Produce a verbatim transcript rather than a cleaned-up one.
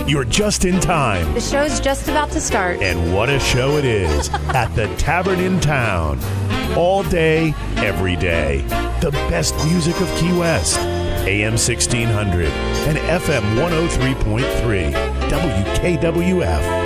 You're just in time. The show's just about to start. And what a show it is at the Tavern in Town. All day, every day. The best music of Key West. A M sixteen hundred and F M one oh three point three. W K W F.